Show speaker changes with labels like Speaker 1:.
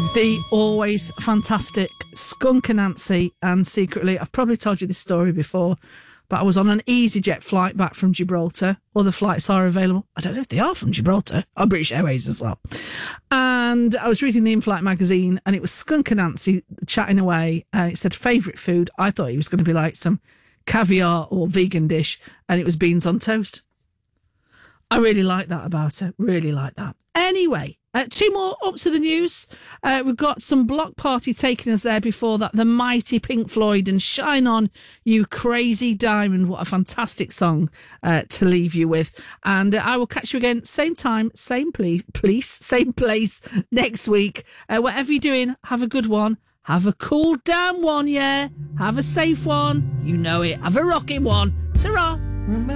Speaker 1: The always fantastic Skunk Anansie, and secretly, I've probably told you this story before, but I was on an EasyJet flight back from Gibraltar. Other flights are available. I don't know if they are from Gibraltar. On British Airways as well. And I was reading the in-flight magazine, and it was Skunk Anansie chatting away, and it said favourite food. I thought it was going to be like some caviar or vegan dish, and it was beans on toast. I really like that about her. Really like that. Anyway, two more up to the news. We've got some Block Party taking us there before that. The mighty Pink Floyd and Shine On, You Crazy Diamond. What a fantastic song to leave you with. And I will catch you again, same time, same same place next week. Whatever you're doing, have a good one. Have a cool down one, yeah. Have a safe one. You know it. Have a rocking one. Ta-ra.